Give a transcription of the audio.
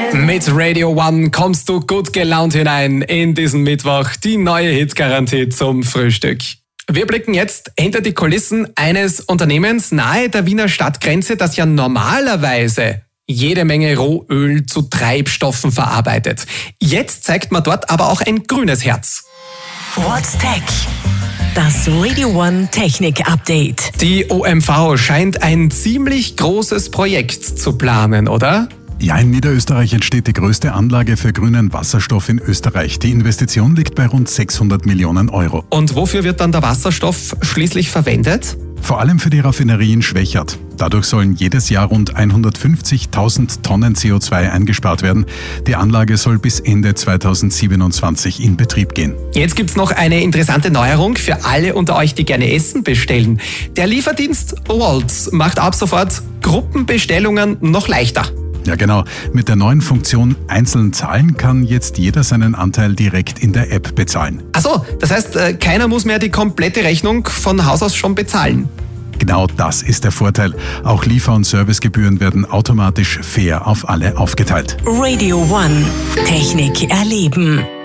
Mit Radio One kommst du gut gelaunt hinein in diesen Mittwoch, die neue Hitgarantie zum Frühstück. Wir blicken jetzt hinter die Kulissen eines Unternehmens nahe der Wiener Stadtgrenze, das ja normalerweise jede Menge Rohöl zu Treibstoffen verarbeitet. Jetzt zeigt man dort aber auch ein grünes Herz. What's Tech? Das Radio One Technik Update. Die OMV scheint ein ziemlich großes Projekt zu planen, oder? Ja, in Niederösterreich entsteht die größte Anlage für grünen Wasserstoff in Österreich. Die Investition liegt bei rund 600 Millionen Euro. Und wofür wird dann der Wasserstoff schließlich verwendet? Vor allem für die Raffinerie in Schwechat. Dadurch sollen jedes Jahr rund 150.000 Tonnen CO2 eingespart werden. Die Anlage soll bis Ende 2027 in Betrieb gehen. Jetzt gibt's noch eine interessante Neuerung für alle unter euch, die gerne Essen bestellen. Der Lieferdienst Wolt macht ab sofort Gruppenbestellungen noch leichter. Ja genau, mit der neuen Funktion einzeln zahlen kann jetzt jeder seinen Anteil direkt in der App bezahlen. Ach so, das heißt, keiner muss mehr die komplette Rechnung von Haus aus schon bezahlen. Genau das ist der Vorteil. Auch Liefer- und Servicegebühren werden automatisch fair auf alle aufgeteilt. Radio One Technik erleben.